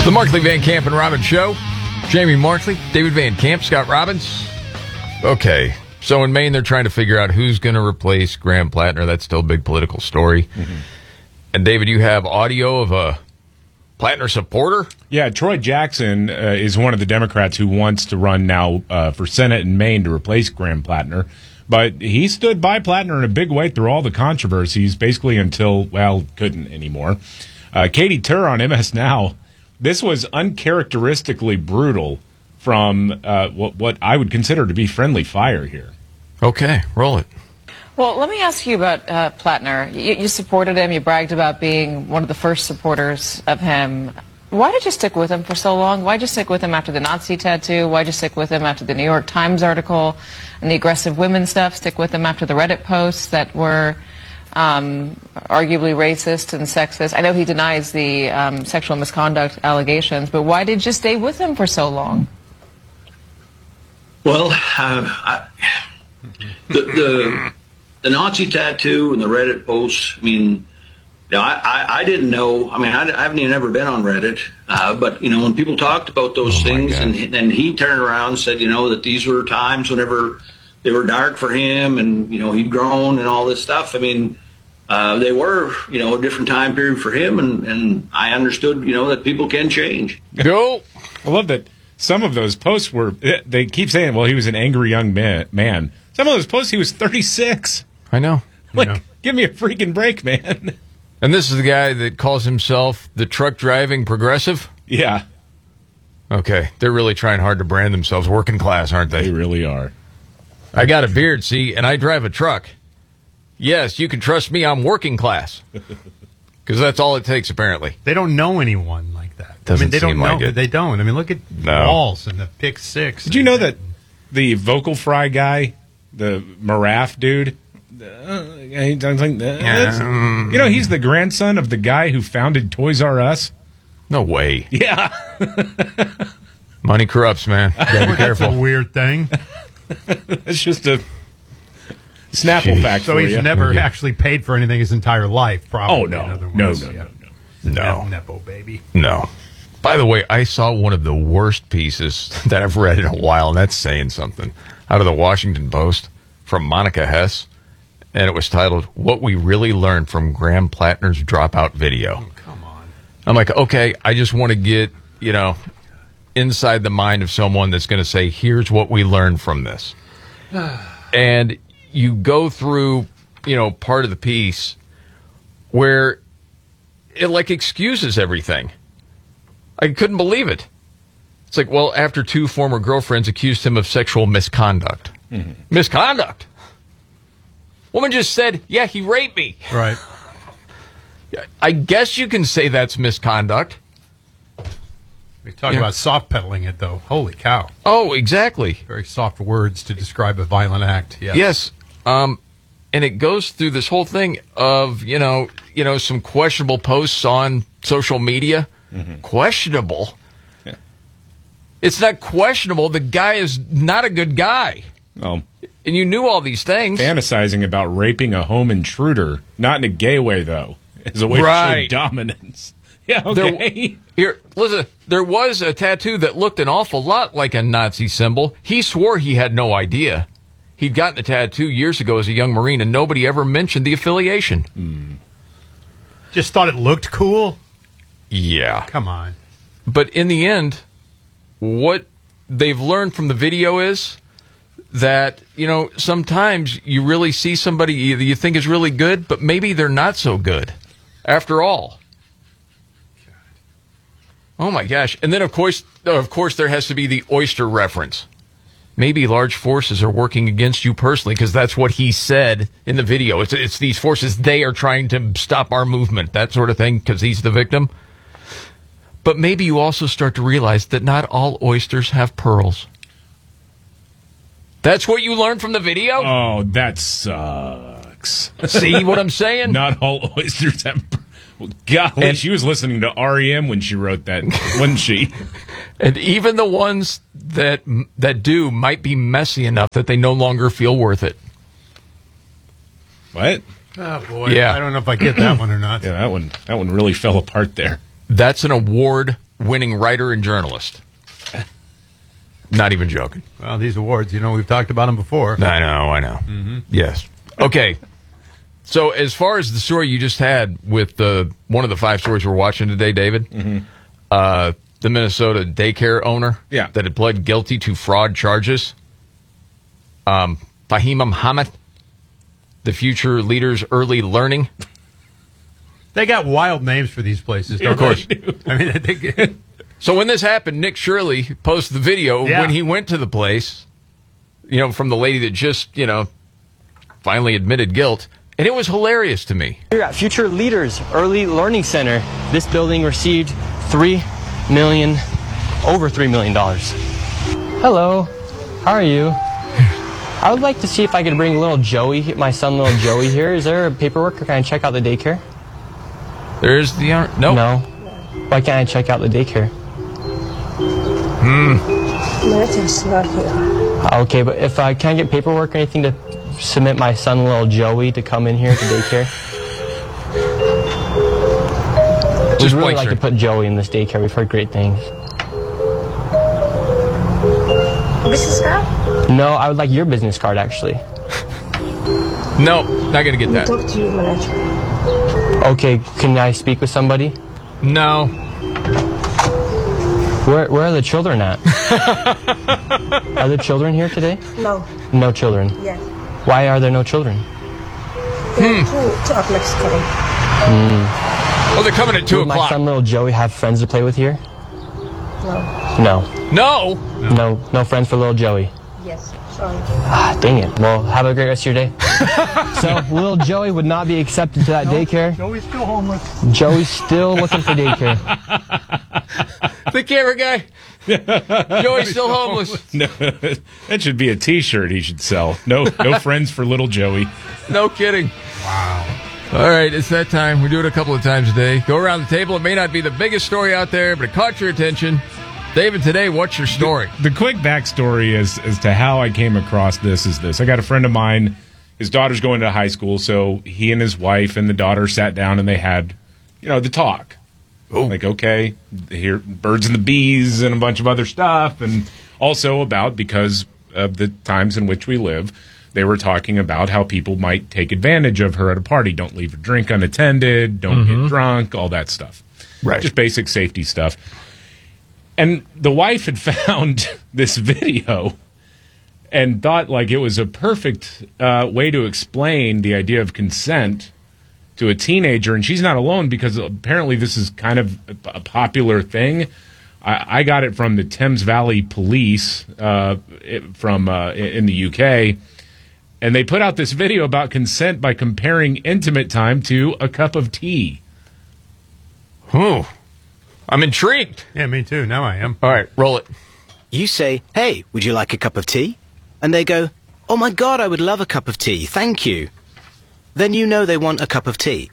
The Markley, Van Camp, and Robbins Show. Jamie Markley, David Van Camp, Scott Robbins. Okay, so in Maine, they're trying to figure out who's going to replace Graham Plattner. That's still a big political story. Mm-hmm. And, David, you have audio of a Plattner supporter? Yeah, Troy Jackson is one of the Democrats who wants to run now for Senate in Maine to replace Graham Plattner. But he stood by Plattner in a big way through all the controversies, basically until, well, couldn't anymore. Katie Tur on MS Now. This was uncharacteristically brutal from what I would consider to be friendly fire here. Okay, roll it. Well, let me ask you about Plattner. You supported him. You bragged about being one of the first supporters of him. Why did you stick with him for so long? Why did you stick with him after the Nazi tattoo? Why did you stick with him after the New York Times article and the aggressive women stuff? Stick with him after the Reddit posts that were arguably racist and sexist? I know he denies the sexual misconduct allegations, but why did you stay with him for so long? Well, the Nazi tattoo and the Reddit posts, I mean, I didn't know. I mean, I haven't even ever been on Reddit. But, when people talked about those things and he turned around and said, that these were times whenever they were dark for him and, he'd grown and all this stuff. I mean, they were, a different time period for him. And I understood, that people can change. Go. I love that some of those posts they keep saying, well, he was an angry young man. Some of those posts, he was 36. I know. Give me a freaking break, man. And this is the guy that calls himself the truck driving progressive? Yeah. Okay. They're really trying hard to brand themselves working class, aren't they? They really are. I got a beard, see, and I drive a truck. Yes, you can trust me, I'm working class. Because that's all it takes, apparently. They don't know anyone like that. Doesn't they don't seem know. like it. They don't. I mean, look at Walls and the pick six. Did you know that the Vocal Fry guy, the Maraf dude, he's the grandson of the guy who founded Toys R Us? No way. Yeah. Money corrupts, man. You gotta be careful. That's a weird thing. It's just a Snapple fact. So he's never actually paid for anything his entire life, probably. Oh, no. No. Nepo baby. No. By the way, I saw one of the worst pieces that I've read in a while, and that's saying something, out of the Washington Post from Monica Hess, and it was titled, What We Really Learned from Graham Plattner's Dropout Video. Oh, come on. I'm like, okay, I just want to get, inside the mind of someone that's going to say, here's what we learned from this. And you go through, part of the piece where it, excuses everything. I couldn't believe it. It's like, well, after two former girlfriends accused him of sexual misconduct. Mm-hmm. Misconduct? Woman just said, yeah, he raped me. Right. I guess you can say that's misconduct. We talk about soft pedaling it, though. Holy cow. Oh, exactly. Very soft words to describe a violent act. Yes. And it goes through this whole thing of, some questionable posts on social media. Mm-hmm. Questionable? Yeah. It's not questionable. The guy is not a good guy. Oh. And you knew all these things. Fantasizing about raping a home intruder. Not in a gay way, though. As a way to show dominance. Yeah, okay. Here, listen, there was a tattoo that looked an awful lot like a Nazi symbol. He swore he had no idea. He'd gotten a tattoo years ago as a young Marine, and nobody ever mentioned the affiliation. Mm. Just thought it looked cool? Yeah. Come on. But in the end, what they've learned from the video is that, sometimes you really see somebody you think is really good, but maybe they're not so good after all. Oh, my gosh. And then, of course, there has to be the oyster reference. Maybe large forces are working against you personally, because that's what he said in the video. It's these forces, they are trying to stop our movement, that sort of thing, because he's the victim. But maybe you also start to realize that not all oysters have pearls. That's what you learned from the video? Oh, that sucks. See what I'm saying? Not all oysters have pearls. Well, golly, and she was listening to REM when she wrote that, wasn't she? And even the ones that do might be messy enough that they no longer feel worth it. What? Oh, boy. Yeah. I don't know if I get that one or not. Yeah, that one really fell apart there. That's an award winning writer and journalist. Not even joking. Well, these awards, we've talked about them before. I know. Mm-hmm. Yes. Okay. So as far as the story you just had with one of the 5 stories we're watching today, David, the Minnesota daycare owner that had pled guilty to fraud charges, Fahima Muhammad, the Future Leaders Early Learning. They got wild names for these places, don't Of course. they? I mean, I think... So when this happened, Nick Shirley posted the video when he went to the place, from the lady that just, finally admitted guilt. And it was hilarious to me. Here at Future Leaders Early Learning Center, this building received over $3 million. Hello, how are you? I would like to see if I could bring little Joey, my son little Joey here. Is there paperwork or can I check out the daycare? There's the... No. No. Why can't I check out the daycare? It's not here. Okay, but if I can't get paperwork or anything to submit my son, little Joey, to come in here to daycare? We'd really like to put Joey in this daycare. We've heard great things. Business card? No, I would like your business card, actually. No, not going to get that. Talk to your manager. Okay, can I speak with somebody? No. Where are the children at? Are there children here today? No. No children. Yes. Why are there no children? Two o'clock coming. Oh, they're coming at 2 Would my o'clock. son, little Joey, have friends to play with here? No. No. No. No friends for little Joey. Yes. Sorry. Ah, dang it. Well, have a great rest of your day. So, little Joey would not be accepted to that daycare. Joey's still homeless. Joey's still looking for daycare. The camera guy. Joey's still homeless. No, that should be a T-shirt he should sell. No friends for little Joey. No kidding. Wow. All right, it's that time. We do it a couple of times a day. Go around the table. It may not be the biggest story out there, but it caught your attention. David, today, what's your story? The quick backstory as to how I came across this is this. I got a friend of mine. His daughter's going to high school, so he and his wife and the daughter sat down and they had, the talk. Oh. Like, okay, here, birds and the bees and a bunch of other stuff. And also about, because of the times in which we live, they were talking about how people might take advantage of her at a party. Don't leave a drink unattended. Don't get drunk, all that stuff. Right. Just basic safety stuff. And the wife had found this video and thought like it was a perfect way to explain the idea of consent to a teenager. And she's not alone because apparently this is kind of a popular thing. I got it from the Thames Valley Police from in the UK. And they put out this video about consent by comparing intimate time to a cup of tea. Oh, I'm intrigued. Yeah, me too. Now I am. All right, roll it. You say, "Hey, would you like a cup of tea?" And they go, "Oh my God, I would love a cup of tea. Thank you." Then you know they want a cup of tea.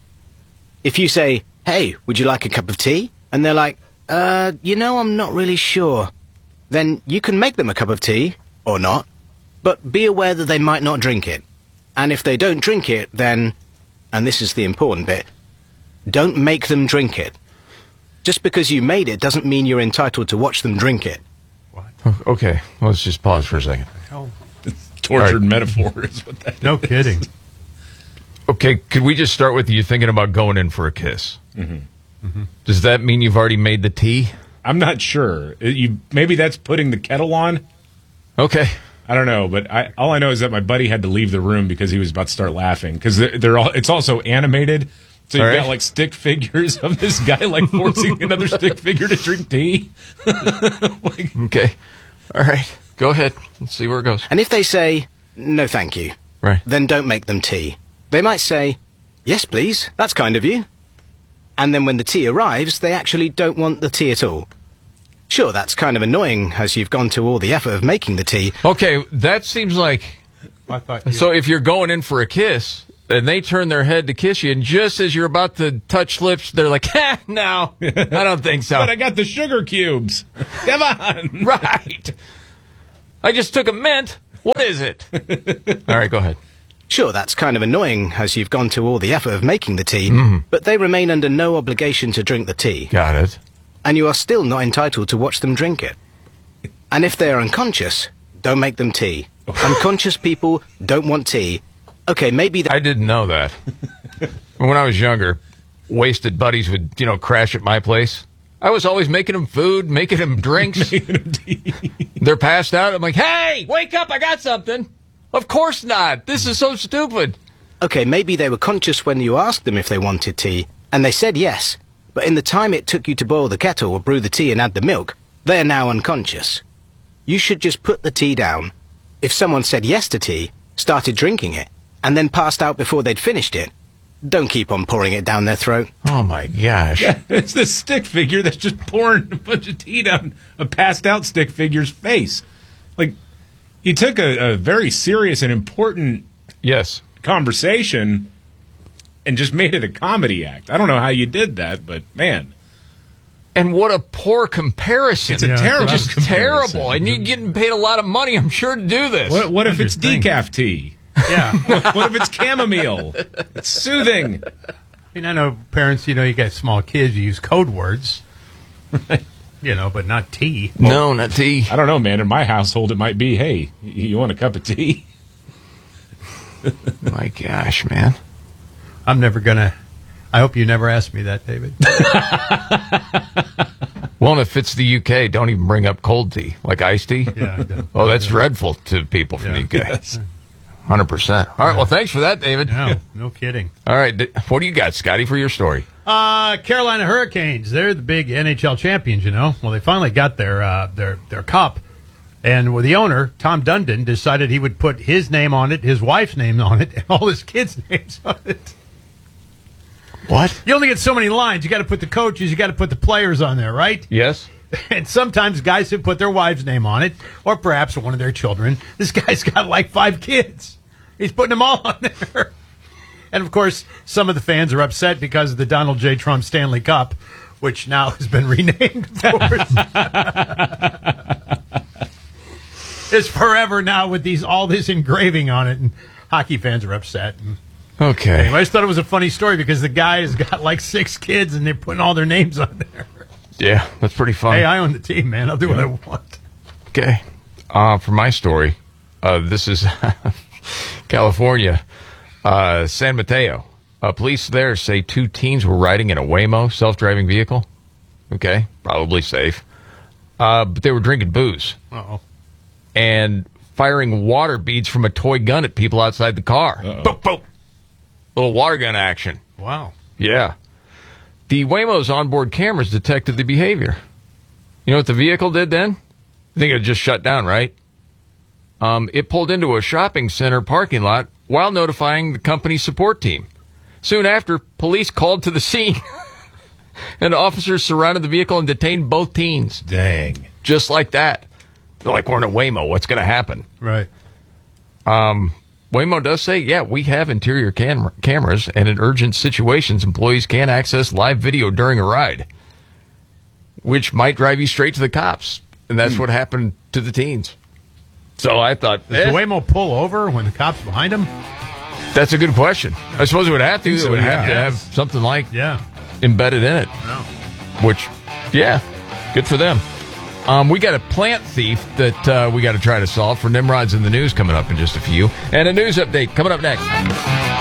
If you say, "Hey, would you like a cup of tea?" And they're like, I'm not really sure. Then you can make them a cup of tea, or not. But be aware that they might not drink it. And if they don't drink it, then, and this is the important bit, don't make them drink it. Just because you made it doesn't mean you're entitled to watch them drink it. Okay, let's just pause for a second. Tortured metaphor is what that No kidding. Okay, could we just start with you thinking about going in for a kiss? Does that mean you've already made the tea? I'm not sure. Maybe that's putting the kettle on. Okay. I don't know, but all I know is that my buddy had to leave the room because he was about to start laughing because it's also animated. So you've got like stick figures of this guy like forcing another stick figure to drink tea. Okay. All right. Go ahead. Let's see where it goes. And if they say, "No, thank you," Right. then don't make them tea. They might say, "Yes, please. That's kind of you." And then when the tea arrives, they actually don't want the tea at all. Sure, that's kind of annoying as you've gone to all the effort of making the tea. Okay, that seems like... I thought So if you're going in for a kiss, and they turn their head to kiss you, and just as you're about to touch lips, they're like, no, I don't think so. But I got the sugar cubes. Come on. Right. I just took a mint. What is it? All right, go ahead. Sure, that's kind of annoying as you've gone to all the effort of making the tea, but they remain under no obligation to drink the tea. Got it. and you are still not entitled to watch them drink it. And if they are unconscious, don't make them tea. Unconscious people don't want tea. Okay, maybe I didn't know that. When I was younger, wasted buddies would, crash at my place. I was always making them food, making them drinks. They're passed out. I'm like, hey, wake up, I got something. Of course not. This is so stupid. Okay, maybe they were conscious when you asked them if they wanted tea, and they said yes. But in the time it took you to boil the kettle or brew the tea and add the milk, they are now unconscious. You should just put the tea down. If someone said yes to tea, started drinking it, and then passed out before they'd finished it, don't keep on pouring it down their throat. Oh, my gosh. Yeah, it's the stick figure that's just pouring a bunch of tea down a passed-out stick figure's face. Like, you took a very serious and important conversation and just made it a comedy act. I don't know how you did that, but, man. And what a poor comparison. It's a terrible just comparison. terrible. And you're getting paid a lot of money, I'm sure, to do this. What if it's decaf tea? Yeah. What if it's chamomile? It's soothing. I mean, I know parents, you got small kids, you use code words, but not tea. No, not tea. I don't know, man. In my household, it might be, hey, you want a cup of tea? My gosh, man. I'm never going to. I hope you never ask me that, David. Well, and if it's the UK, don't even bring up cold tea, like iced tea. Yeah. Oh, that's dreadful to people from the UK. Yes. 100%. All right, well, thanks for that, David. No kidding. All right, what do you got, Scotty, for your story? Carolina Hurricanes, they're the big NHL champions, Well, they finally got their cup. And with the owner, Tom Dundon, decided he would put his name on it, his wife's name on it, and all his kids' names on it. What? You only get so many lines. You got to put the coaches, you got to put the players on there, right? Yes. And sometimes guys have put their wife's name on it, or perhaps one of their children. This guy's got like 5 kids. He's putting them all on there. And, of course, some of the fans are upset because of the Donald J. Trump Stanley Cup, which now has been renamed, of course. It's forever now with all this engraving on it, and hockey fans are upset. Okay. Anyway, I just thought it was a funny story because the guy has got like 6 kids, and they're putting all their names on there. Yeah, that's pretty funny. Hey, I own the team, man. I'll do what I want. Okay. For my story, this is California, San Mateo. Police there say 2 teens were riding in a Waymo self-driving vehicle. Okay, probably safe. But they were drinking booze. Uh-oh. And firing water beads from a toy gun at people outside the car. Boop, boop. Little water gun action. Wow. Yeah. The Waymo's onboard cameras detected the behavior. You know what the vehicle did then? I think it just shut down, right? It pulled into a shopping center parking lot while notifying the company's support team. Soon after, police called to the scene, and officers surrounded the vehicle and detained both teens. Dang. Just like that. They're like, we're in a Waymo. What's going to happen? Right. Waymo does say, yeah, we have interior cameras, and in urgent situations, employees can access live video during a ride, which might drive you straight to the cops. And that's what happened to the teens. So I thought, Does the Waymo pull over when the cop's behind him? that's a good question. I suppose it would have to. It would have to have something like embedded in it. No. Which, yeah, good for them. We got a plant thief that we got to try to solve for Nimrod's in the news coming up in just a few. And a news update coming up next.